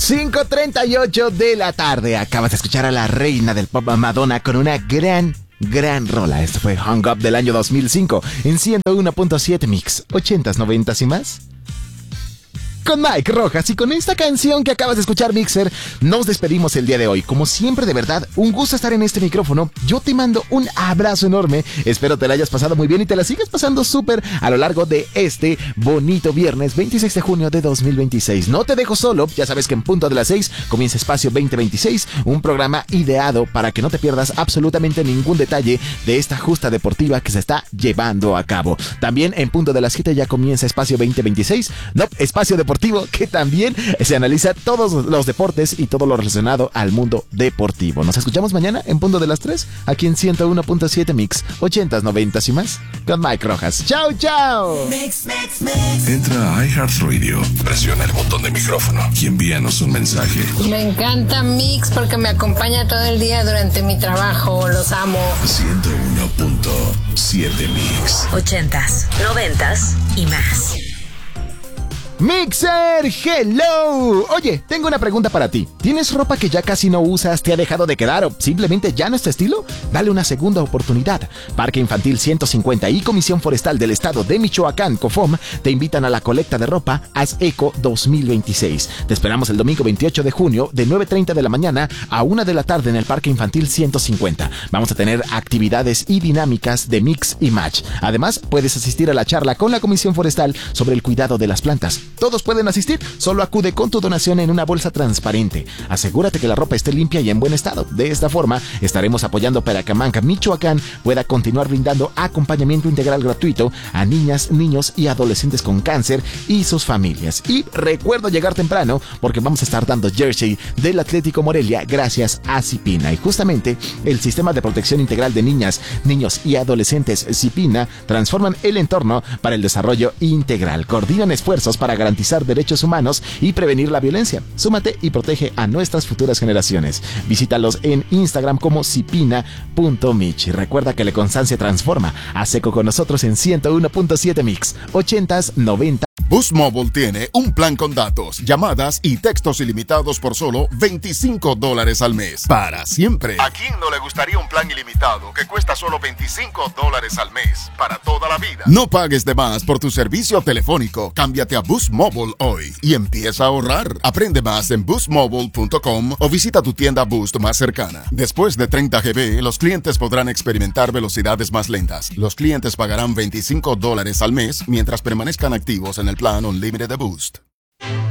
5:38 de la tarde. Acabas de escuchar a la reina del pop, Madonna, con una gran rola. Esto fue Hung Up del año 2005 en 101.7 Mix, 80s, 90s y más. Con Mike Rojas, y con esta canción que acabas de escuchar, Mixer, nos despedimos el día de hoy. Como siempre, de verdad, un gusto estar en este micrófono. Yo te mando un abrazo enorme. Espero te la hayas pasado muy bien y te la sigas pasando súper a lo largo de este bonito viernes 26 de junio de 2026. No te dejo solo. Ya sabes que en punto de las 6 comienza Espacio 2026, un programa ideado para que no te pierdas absolutamente ningún detalle de esta justa deportiva que se está llevando a cabo. También en punto de las 7 ya comienza Espacio 2026, Espacio Deportivo, que también se analiza todos los deportes y todo lo relacionado al mundo deportivo. Nos escuchamos mañana en punto de las 3, aquí en 101.7 Mix, 80s, 90s y más, con Mike Rojas. ¡Chao, chao! Mix. Entra a iHeartRadio, presiona el botón de micrófono y envíanos un mensaje. Me encanta Mix porque me acompaña todo el día durante mi trabajo. Los amo. 101.7 Mix. 80s, 90s y más. Mixer, hello. Oye, tengo una pregunta para ti. ¿Tienes ropa que ya casi no usas, te ha dejado de quedar o simplemente ya no es tu estilo? Dale una segunda oportunidad. Parque Infantil 150 y Comisión Forestal del Estado de Michoacán, COFOM, te invitan a la colecta de ropa Haz Eco 2026. Te esperamos el domingo 28 de junio de 9:30 de la mañana a 1 de la tarde en el Parque Infantil 150. Vamos a tener actividades y dinámicas de mix y match. Además, puedes asistir a la charla con la Comisión Forestal sobre el cuidado de las plantas. Todos pueden asistir, solo acude con tu donación en una bolsa transparente. Asegúrate que la ropa esté limpia y en buen estado. De esta forma, estaremos apoyando para que Amanca, Michoacán, pueda continuar brindando acompañamiento integral gratuito a niñas, niños y adolescentes con cáncer y sus familias. Y recuerda llegar temprano, porque vamos a estar dando jersey del Atlético Morelia gracias a Cipina. Y justamente, el Sistema de Protección Integral de Niñas, Niños y Adolescentes Cipina transforman el entorno para el desarrollo integral. Coordinan esfuerzos para garantizar derechos humanos y prevenir la violencia. Súmate y protege a nuestras futuras generaciones. Visítalos en Instagram como cipina.mich. Y recuerda que la constancia transforma. Haz Eco con nosotros en 101.7 Mix, 80s, 90s. Boost Mobile tiene un plan con datos, llamadas y textos ilimitados por solo $25 al mes. Para siempre. ¿A quién no le gustaría un plan ilimitado que cuesta solo $25 al mes? Para toda la vida. No pagues de más por tu servicio telefónico. Cámbiate a Boost Mobile hoy y empieza a ahorrar. Aprende más en boostmobile.com o visita tu tienda Boost más cercana. Después de 30 GB, los clientes podrán experimentar velocidades más lentas. Los clientes pagarán $25 al mes mientras permanezcan activos en el plan Unlimited de Boost.